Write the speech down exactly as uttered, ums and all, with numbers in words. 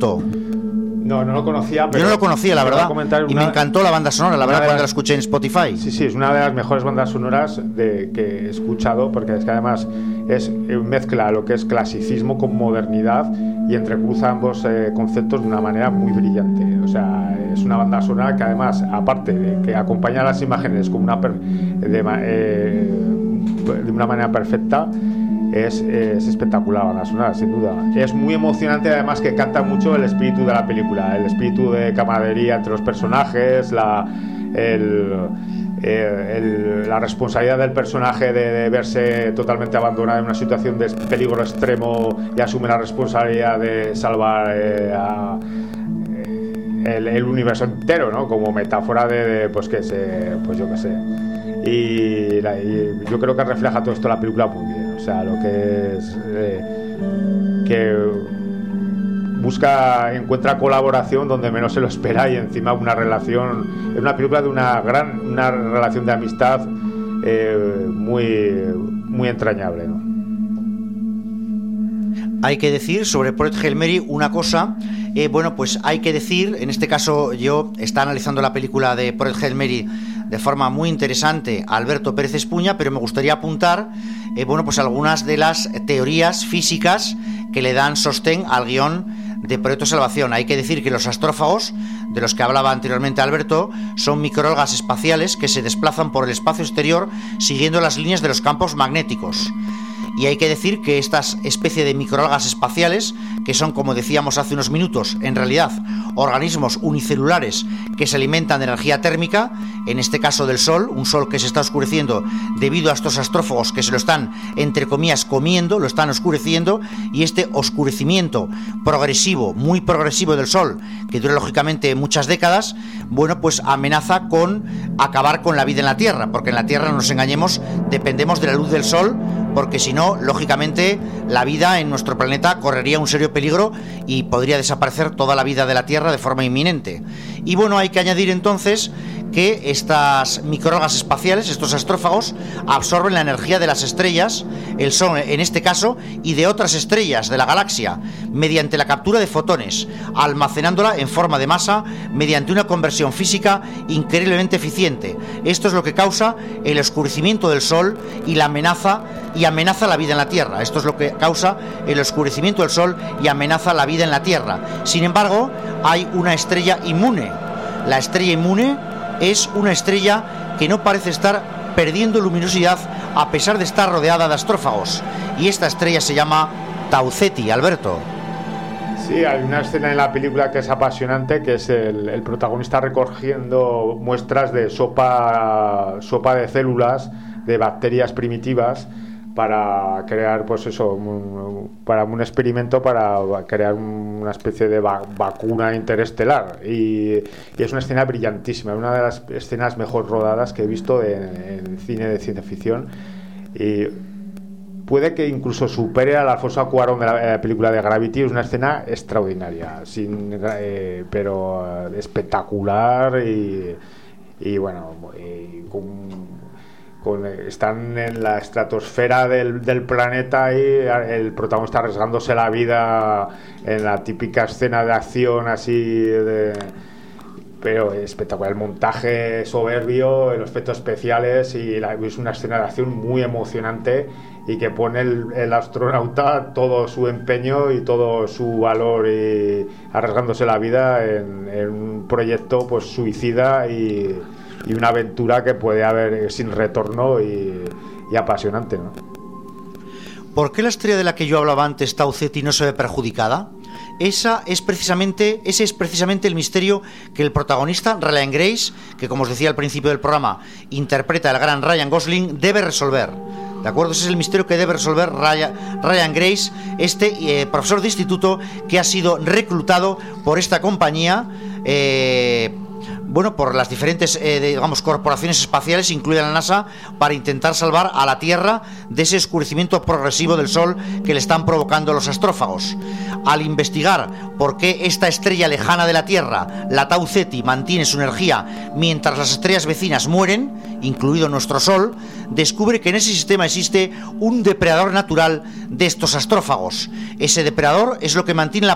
Alberto? No, no lo conocía, pero yo no lo conocía, la verdad, una, y me encantó la banda sonora, la verdad, cuando las, la escuché en Spotify. Sí, sí, es una de las mejores bandas sonoras de, que he escuchado, porque es que además es mezcla lo que es clasicismo con modernidad y entrecruza ambos eh, conceptos de una manera muy brillante. O sea, es una banda sonora que además, aparte de que acompaña las imágenes con una per, de, eh, de una manera perfecta, Es, es espectacular la banda sonora, sin duda. Es muy emocionante, además, que capta mucho el espíritu de la película, el espíritu de camaradería entre los personajes, la, el, el, la responsabilidad del personaje de, de verse totalmente abandonado en una situación de peligro extremo y asume la responsabilidad de salvar eh, a, el, el universo entero, ¿no? Como metáfora de, de pues que se, pues yo qué sé. Y, la, y yo creo que refleja todo esto la película muy bien. O sea, lo que es eh, que busca, encuentra colaboración donde menos se lo espera y encima una relación, es una película de una gran una relación de amistad eh, muy muy entrañable, ¿no? Hay que decir sobre Project Hail Mary una cosa, eh, bueno, pues hay que decir, en este caso yo está analizando la película de Project Hail Mary de forma muy interesante Alberto Pérez Espuña, pero me gustaría apuntar eh, bueno, pues algunas de las teorías físicas que le dan sostén al guión de Proyecto Salvación. Hay que decir que los astrófagos, de los que hablaba anteriormente Alberto, son microalgas espaciales que se desplazan por el espacio exterior siguiendo las líneas de los campos magnéticos. Y hay que decir que estas especie de microalgas espaciales, que son, como decíamos hace unos minutos, en realidad organismos unicelulares que se alimentan de energía térmica, en este caso del Sol, un Sol que se está oscureciendo debido a estos astrófagos que se lo están, entre comillas, comiendo, lo están oscureciendo, y este oscurecimiento progresivo, muy progresivo del Sol, que dura lógicamente muchas décadas, bueno, pues amenaza con acabar con la vida en la Tierra, porque en la Tierra, no nos engañemos, dependemos de la luz del Sol, porque si no, lógicamente, la vida en nuestro planeta correría un serio peligro y podría desaparecer toda la vida de la Tierra de forma inminente. Y bueno, hay que añadir entonces que estas microalgas espaciales, estos astrófagos, absorben la energía de las estrellas, el Sol en este caso, y de otras estrellas de la galaxia, mediante la captura de fotones, almacenándola en forma de masa mediante una conversión física increíblemente eficiente. Esto es lo que causa el oscurecimiento del Sol y la amenaza y amenaza la vida en la Tierra. Esto es lo que causa el oscurecimiento del Sol y amenaza la vida en la Tierra. Sin embargo, hay una estrella inmune. La estrella inmune es una estrella que no parece estar perdiendo luminosidad a pesar de estar rodeada de astrófagos. Y esta estrella se llama Tau Ceti, Alberto. Sí, hay una escena en la película que es apasionante, que es el, el protagonista recogiendo muestras de sopa, sopa de células de bacterias primitivas para crear, pues eso, un, para un experimento para crear una especie de va, vacuna interestelar. Y, y es una escena brillantísima, una de las escenas mejor rodadas que he visto en, en cine de ciencia ficción. Y puede que incluso supere a la Alfonso Cuarón de la, de la película de Gravity. Es una escena extraordinaria, sin, eh, pero espectacular y, y bueno, y con, con, están en la estratosfera del, del planeta y el protagonista arriesgándose la vida en la típica escena de acción así de... pero espectacular, el montaje soberbio, los efectos especiales y la, es una escena de acción muy emocionante y que pone el, el astronauta todo su empeño y todo su valor y arriesgándose la vida en, en un proyecto pues suicida y, y una aventura que puede haber sin retorno y, y apasionante, ¿no? ¿Por qué la estrella de la que yo hablaba antes, Tau Ceti, no se ve perjudicada? Esa es precisamente, ese es precisamente el misterio que el protagonista, Ryan Grace, que como os decía al principio del programa, interpreta el gran Ryan Gosling, debe resolver. ¿De acuerdo? Ese es el misterio que debe resolver Ryan, Ryan Grace, este eh, profesor de instituto que ha sido reclutado por esta compañía, eh, bueno, por las diferentes, eh, digamos, corporaciones espaciales, incluida la NASA, para intentar salvar a la Tierra de ese oscurecimiento progresivo del Sol que le están provocando los astrófagos. Al investigar por qué esta estrella lejana de la Tierra, la Tau Ceti, mantiene su energía mientras las estrellas vecinas mueren, incluido nuestro Sol, descubre que en ese sistema existe un depredador natural de estos astrófagos. Ese depredador es lo que mantiene la